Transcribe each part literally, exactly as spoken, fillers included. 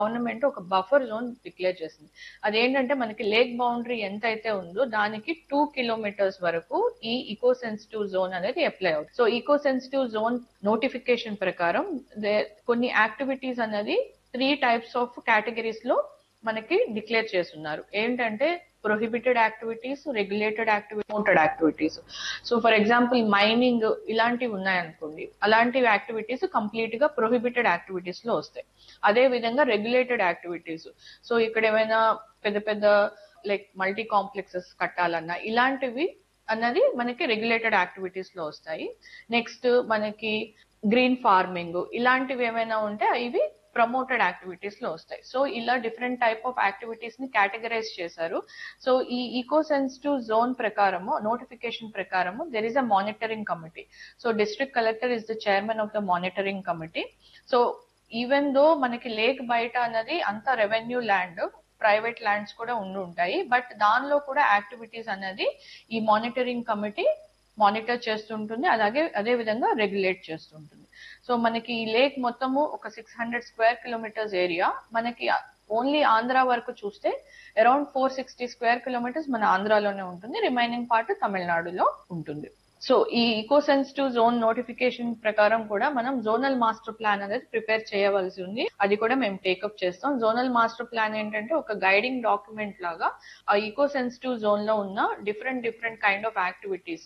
Government ఒక buffer zone declare చేసింది. అదేంటంటే మనకి లేక్ బౌండరీ ఎంత అయితే ఉందో దానికి టూ కిలోమీటర్స్ వరకు ఈ ఈకో సెన్సిటివ్ జోన్ అనేది అప్లై అవుతుంది. So eco sensitive zone notification ప్రకారం కొన్ని యాక్టివిటీస్ అనేది త్రీ టైప్స్ ఆఫ్ కేటగిరీస్ లో మనకి డిక్లేర్ చేస్తున్నారు. ఏంటంటే prohibited activities, regulated activities, promoted activities. So for example mining ఇలాంటివి ఉన్నాయనుకోండి, అలాంటి యాక్టివిటీస్ కంప్లీట్ గా ప్రొహిబిటెడ్ యాక్టివిటీస్ లో వస్తాయి. అదే విధంగా రెగ్యులేటెడ్ యాక్టివిటీస్, సో ఇక్కడ ఏమైనా పెద్ద పెద్ద లైక్ మల్టీ కాంప్లెక్సెస్ కట్టాలన్నా ఇలాంటివి అన్నది మనకి రెగ్యులేటెడ్ యాక్టివిటీస్ లో వస్తాయి. నెక్స్ట్ మనకి గ్రీన్ ఫార్మింగ్ ఇలాంటివి ఏమైనా ఉంటే ఇవి ప్రమోటెడ్ యాక్టివిటీస్ లో వస్తాయి. సో ఇలా డిఫరెంట్ టైప్ ఆఫ్ యాక్టివిటీస్ ని కేటగరైజ్ చేశారు. సో ఈ ఈకో సెన్సిటివ్ జోన్ ప్రకారము నోటిఫికేషన్ ప్రకారము there is a monitoring committee. So district collector is the chairman of the monitoring committee. So even though మనకి lake బయట అన్నది అంత రెవెన్యూ ల్యాండ్, ప్రైవేట్ ల్యాండ్స్ కూడా ఉండి ఉంటాయి, బట్ దానిలో కూడా యాక్టివిటీస్ అనేది ఈ మానిటరింగ్ కమిటీ మానిటర్ చేస్తుంటుంది, అలాగే అదే విధంగా రెగ్యులేట్ చేస్తుంటుంది. సో మనకి ఈ లేక్ మొత్తము ఒక six hundred square kilometres area, మనకి ఓన్లీ ఆంధ్ర వరకు చూస్తే around four sixty square kilometres మన ఆంధ్రాలోనే ఉంటుంది, రిమైనింగ్ పార్ట్ తమిళనాడులో ఉంటుంది. సో ఈ ఈకో సెన్సిటివ్ జోన్ నోటిఫికేషన్ ప్రకారం కూడా మనం జోనల్ మాస్టర్ ప్లాన్ అనేది ప్రిపేర్ చేయవలసి ఉంది. అది కూడా మేము టేకప్ చేస్తాం. జోనల్ మాస్టర్ ప్లాన్ ఏంటంటే ఒక గైడింగ్ డాక్యుమెంట్ లాగా ఆ ఈకో సెన్సిటివ్ జోన్ లో ఉన్న different different kind of activities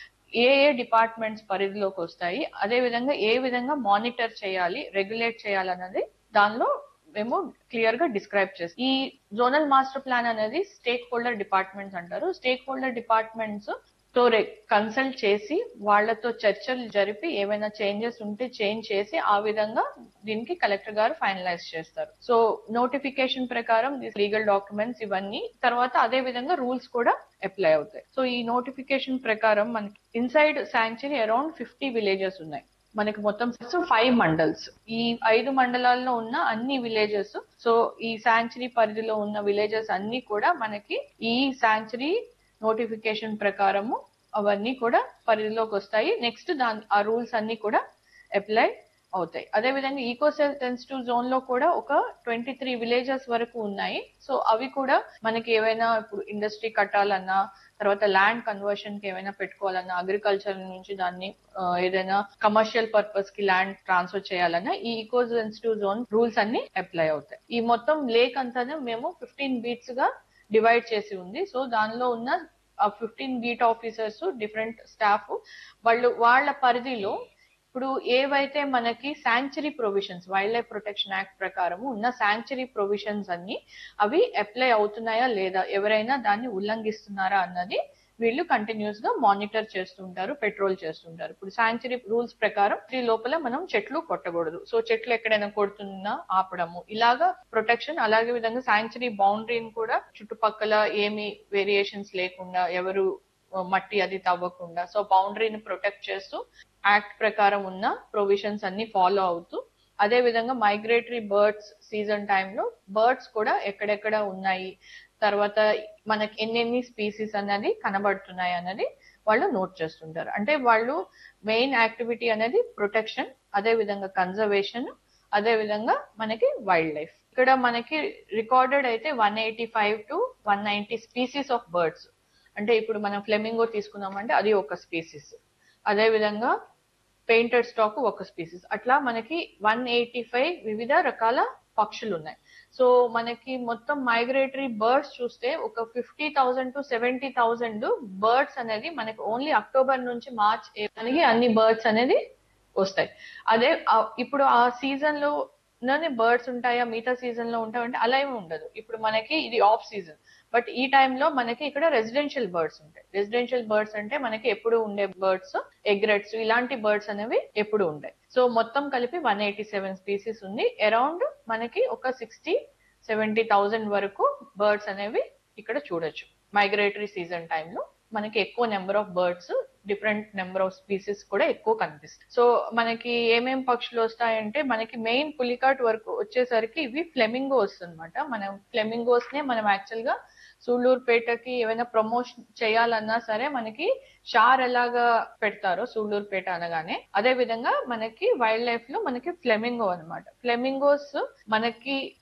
A A departments పరిధిలోకి వస్తాయి, అదే విధంగా ఏ విధంగా మానిటర్ చేయాలి, రెగ్యులేట్ చేయాలన్నది దానిలో మేము క్లియర్ గా డిస్క్రైబ్ చేస్తాం. ఈ జోనల్ మాస్టర్ ప్లాన్ అనేది స్టేక్ హోల్డర్ డిపార్ట్మెంట్స్ అంటారు. స్టేక్ హోల్డర్ డిపార్ట్మెంట్స్ తో కన్సల్ట్ చేసి వాళ్లతో చర్చలు జరిపి ఏమైనా చేంజెస్ ఉంటే చేంజ్ చేసి ఆ విధంగా దీనికి కలెక్టర్ గారు ఫైనలైజ్ చేస్తారు. సో నోటిఫికేషన్ ప్రకారం లీగల్ డాక్యుమెంట్స్ ఇవన్నీ తర్వాత అదే విధంగా రూల్స్ కూడా అప్లై అవుతాయి. సో ఈ నోటిఫికేషన్ ప్రకారం మనకి inside sanctuary around fifty villages ఉన్నాయి. మనకి మొత్తం ఫైవ్ మండల్స్, ఈ ఐదు మండలాల్లో ఉన్న అన్ని విలేజెస్, సో ఈ శాంక్చురీ పరిధిలో ఉన్న విలేజెస్ అన్ని కూడా మనకి ఈ శాంక్చురీ నోటిఫికేషన్ ప్రకారము అవన్నీ కూడా పరిధిలోకి వస్తాయి. నెక్స్ట్ దాని ఆ రూల్స్ అన్ని కూడా అప్లై అవుతాయి. అదే విధంగా ఈకో సెన్సిటివ్ జోన్ లో కూడా ఒక ట్వంటీ త్రీ విలేజెస్ వరకు ఉన్నాయి. సో అవి కూడా మనకి ఏవైనా ఇప్పుడు ఇండస్ట్రీ కట్టాలన్నా, తర్వాత ల్యాండ్ కన్వర్షన్ కి ఏమైనా పెట్టుకోవాలన్నా, అగ్రికల్చర్ నుంచి దాన్ని ఏదైనా కమర్షియల్ పర్పస్ కి ల్యాండ్ ట్రాన్స్ఫర్ చేయాలన్నా ఈ ఈకో సెన్సిటివ్ జోన్ రూల్స్ అన్ని అప్లై అవుతాయి. ఈ మొత్తం లేక్ అంతా మేము ఫిఫ్టీన్ బీట్స్ గా డివైడ్ చేసి ఉంది. సో దానిలో ఉన్న ఆ fifteen beat officers, different staff వాళ్ళు వాళ్ళ పరిధిలో ఇప్పుడు ఏవైతే మనకి sanctuary provisions, wild life protection act ప్రకారం ఉన్న శాంక్చురీ ప్రొవిజన్స్ అన్ని అవి అప్లై అవుతున్నాయా లేదా, ఎవరైనా దాన్ని ఉల్లంఘిస్తున్నారా అన్నది వీళ్ళు కంటిన్యూస్ గా మానిటర్ చేస్తుంటారు, పెట్రోల్ చేస్తుంటారు. ఇప్పుడు శాంక్చురీ రూల్స్ ప్రకారం ఈ లోపల మనం చెట్లు కొట్టకూడదు. సో చెట్లు ఎక్కడైనా కొడుతున్నా ఆపడము, ఇలాగా ప్రొటెక్షన్. అలాగే విధంగా శాంక్చురీ బౌండరీని కూడా చుట్టుపక్కల ఏమి వేరియేషన్స్ లేకుండా, ఎవరు మట్టి అది తవ్వకుండా, సో బౌండరీని ప్రొటెక్ట్ చేస్తూ యాక్ట్ ప్రకారం ఉన్న ప్రొవిజన్స్ అన్ని ఫాలో అవుతూ, అదే విధంగా మైగ్రేటరీ బర్డ్స్ సీజన్ టైంలో బర్డ్స్ కూడా ఎక్కడెక్కడ ఉన్నాయి, తర్వాత మనకి ఎన్నెన్ని స్పీసీస్ అనేది కనబడుతున్నాయి అన్నది వాళ్ళు నోట్ చేస్తుంటారు. అంటే వాళ్ళు మెయిన్ యాక్టివిటీ అనేది ప్రొటెక్షన్, అదే విధంగా కన్జర్వేషన్, అదే విధంగా మనకి వైల్డ్ లైఫ్. ఇక్కడ మనకి రికార్డెడ్ అయితే one eighty five to one ninety species of birds. అంటే ఇప్పుడు మనం ఫ్లెమింగో తీసుకున్నామంటే అది ఒక స్పీసీస్, అదే విధంగా పెయింటెడ్ స్టాక్ ఒక స్పీసీస్, అట్లా మనకి వన్ ఎయిటీ ఫైవ్ వివిధ రకాల పక్షులు ఉన్నాయి. సో మనకి మొత్తం మైగ్రేటరీ బర్డ్స్ చూస్తే ఒక fifty thousand to seventy thousand birds అనేది మనకి ఓన్లీ అక్టోబర్ నుంచి మార్చ్ మనకి అన్ని బర్డ్స్ అనేది వస్తాయి. అదే ఇప్పుడు ఆ సీజన్ లో బర్డ్స్ ఉంటాయా, మిగతా సీజన్ లో ఉంటాయంటే అలా ఏమి ఉండదు. ఇప్పుడు మనకి ఇది ఆఫ్ సీజన్, బట్ ఈ టైంలో మనకి ఇక్కడ రెసిడెన్షియల్ బర్డ్స్ ఉంటాయి. రెసిడెన్షియల్ బర్డ్స్ అంటే మనకి ఎప్పుడు ఉండే బర్డ్స్, ఎగ్రెట్స్ ఇలాంటి బర్డ్స్ అనేవి ఎప్పుడు ఉంటాయి. సో మొత్తం కలిపి వన్ ఎయిటీ సెవెన్ స్పీసీస్ ఉంది. అరౌండ్ మనకి ఒక సిక్స్టీ సెవెంటీ థౌసండ్ వరకు బర్డ్స్ అనేవి ఇక్కడ చూడొచ్చు. మైగ్రేటరీ సీజన్ టైంలో మనకి ఎక్కువ number of birds, different number of species కూడా ఎక్కువ కనిపిస్తాయి. సో మనకి ఏమేం పక్షులు వస్తాయంటే మనకి మెయిన్ పులికాట్ వరకు వచ్చేసరికి ఇవి ఫ్లెమింగోస్ అనమాట. మనం ఫ్లెమింగోస్ నే మనం యాక్చువల్ గా సూళ్లూరుపేటకి ఏమైనా ప్రమోషన్ చేయాలన్నా సరే మనకి షార్ ఎలాగా పెడతారో సూళ్లూరుపేట అనగానే, అదే విధంగా మనకి వైల్డ్ లైఫ్ లో మనకి ఫ్లెమింగో అనమాట. ఫ్లెమింగోస్ మనకి